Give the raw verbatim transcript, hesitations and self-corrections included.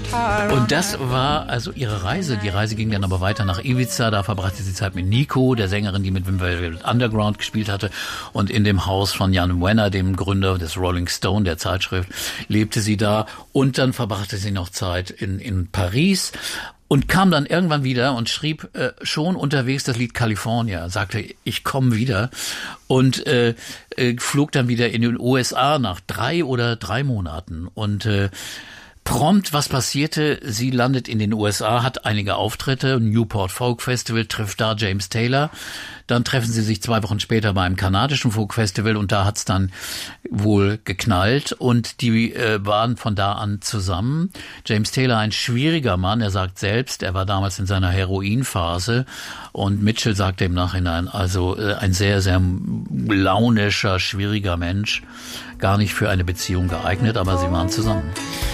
Und das war also ihre Reise. Die Reise ging dann aber weiter nach Ibiza. Da verbrachte sie Zeit mit Nico, der Sängerin, die mit Velvet Underground gespielt hatte. Und in dem Haus von Jan Wenner, dem Gründer des Rolling Stone, der Zeitschrift, lebte sie da. Und dann verbrachte sie noch Zeit in, in Paris. Und kam dann irgendwann wieder und schrieb äh, schon unterwegs das Lied California, sagte, ich komme wieder und äh, äh, flog dann wieder in den U S A nach drei oder drei Monaten. Und äh, prompt, was passierte? Sie landet in den U S A, hat einige Auftritte, Newport Folk Festival, trifft da James Taylor. Dann treffen sie sich zwei Wochen später beim kanadischen Folk Festival und da hat's dann wohl geknallt und die äh, waren von da an zusammen. James Taylor, ein schwieriger Mann, er sagt selbst, er war damals in seiner Heroinphase und Mitchell sagte im Nachhinein, also äh, ein sehr, sehr launischer, schwieriger Mensch, gar nicht für eine Beziehung geeignet, aber sie waren zusammen.